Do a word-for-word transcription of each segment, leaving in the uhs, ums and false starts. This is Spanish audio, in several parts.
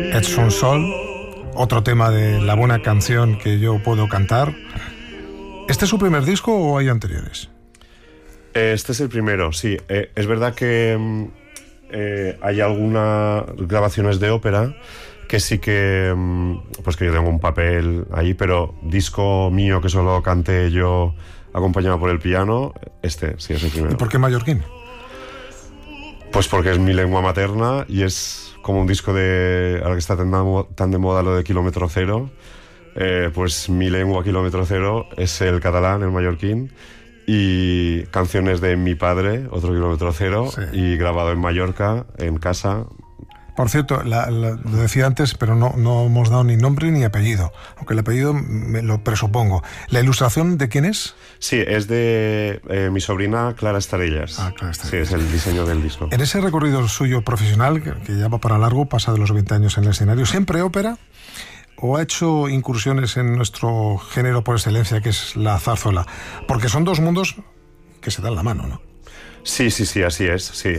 Edson Sol, otro tema de la buena canción que yo puedo cantar. ¿Este es su primer disco o hay anteriores? Este es el primero, sí. Eh, es verdad que eh, hay algunas grabaciones de ópera que sí que, pues que yo tengo un papel ahí, pero disco mío que solo canté yo acompañado por el piano, este sí es el primero. ¿Y por qué mallorquín? Pues porque es mi lengua materna y es como un disco de... Ahora que está tan, tan de moda lo de Kilómetro Cero, eh, pues mi lengua Kilómetro Cero es el catalán, el mallorquín, y canciones de mi padre, otro Kilómetro Cero, sí. Y grabado en Mallorca, en casa. Por cierto, la, la, lo decía antes, pero no, no hemos dado ni nombre ni apellido, aunque el apellido me lo presupongo. ¿La ilustración de quién es? Sí, es de eh, mi sobrina Clara Estarellas. Ah, Clara Estarellas. Sí, es el diseño del disco. En ese recorrido suyo profesional, que, que ya va para largo, pasa de los veinte años en el escenario, ¿siempre ópera? ¿O ha hecho incursiones en nuestro género por excelencia, que es la zarzuela? Porque son dos mundos que se dan la mano, ¿no? Sí, sí, sí, así es, sí.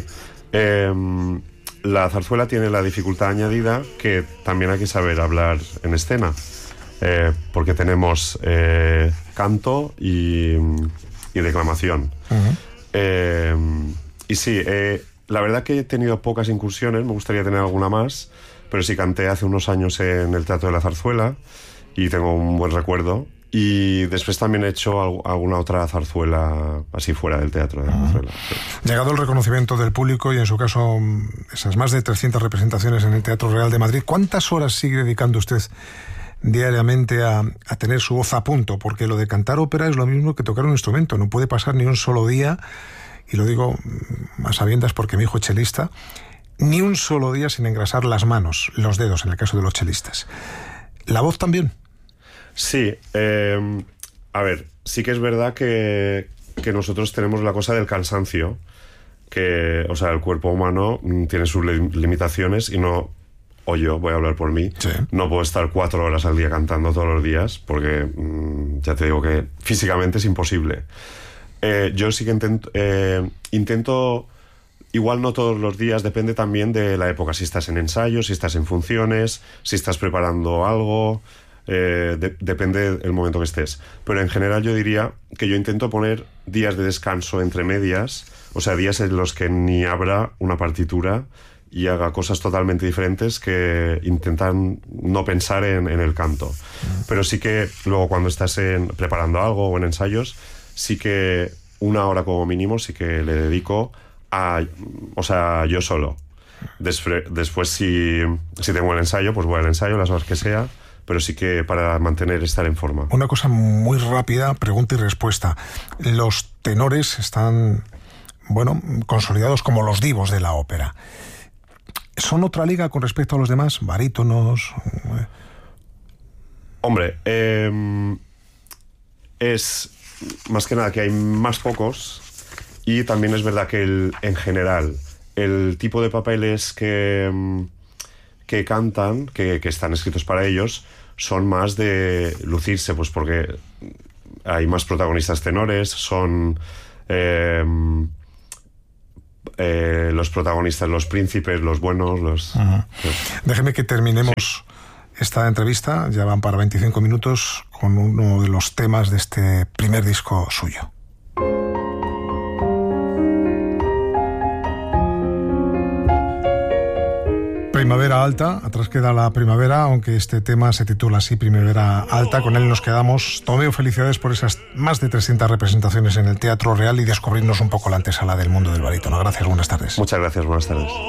Eh, la zarzuela tiene la dificultad añadida que también hay que saber hablar en escena, eh, porque tenemos eh, canto y, y declamación. Uh-huh. Eh, y sí, eh, la verdad que he tenido pocas incursiones, me gustaría tener alguna más, pero sí canté hace unos años en el Teatro de la Zarzuela y tengo un buen recuerdo. Y después también he hecho alguna otra zarzuela así fuera del Teatro de la Zarzuela. Sí. Llegado el reconocimiento del público y en su caso esas más de trescientas representaciones en el Teatro Real de Madrid, ¿cuántas horas sigue dedicando usted diariamente a, a tener su voz a punto? Porque lo de cantar ópera es lo mismo que tocar un instrumento, no puede pasar ni un solo día, y lo digo a sabiendas porque mi hijo es chelista, ni un solo día sin engrasar las manos, los dedos en el caso de los chelistas. ¿La voz también? Sí, eh, a ver, sí que es verdad que, que nosotros tenemos la cosa del cansancio, que, o sea, el cuerpo humano tiene sus limitaciones y no, o yo, voy a hablar por mí, sí. No puedo estar cuatro horas al día cantando todos los días, porque mmm, ya te digo que físicamente es imposible. Eh, yo sí que intento, eh, intento, igual no todos los días, depende también de la época, si estás en ensayos, si estás en funciones, si estás preparando algo... Eh, de, depende del momento que estés, pero en general yo diría que yo intento poner días de descanso entre medias, o sea, días en los que ni abra una partitura y haga cosas totalmente diferentes, que intentan no pensar en, en el canto. Pero sí que luego cuando estás en, preparando algo o en ensayos, sí que una hora como mínimo sí que le dedico a, o sea, yo solo. Después, después si, si tengo el ensayo, pues voy al ensayo las horas que sea, pero sí que para mantener, estar en forma. Una cosa muy rápida, pregunta y respuesta. Los tenores están, bueno, consolidados como los divos de la ópera. ¿Son otra liga con respecto a los demás? ¿Barítonos? Hombre, eh, es más que nada que hay más pocos, y también es verdad que el, en general el tipo de papeles que... que cantan, que, que están escritos para ellos, son más de lucirse, pues porque hay más protagonistas tenores, son eh, eh, los protagonistas, los príncipes, los buenos, los... Uh-huh. los... Déjeme que terminemos sí. esta entrevista, ya van para veinticinco minutos, con uno de los temas de este primer disco suyo. Primavera Alta, atrás queda la primavera, aunque este tema se titula así, Primavera Alta. Con él nos quedamos. Tomeo, felicidades por esas más de trescientas representaciones en el Teatro Real y descubrirnos un poco la antesala del mundo del barítono. Gracias, buenas tardes. Muchas gracias, buenas tardes.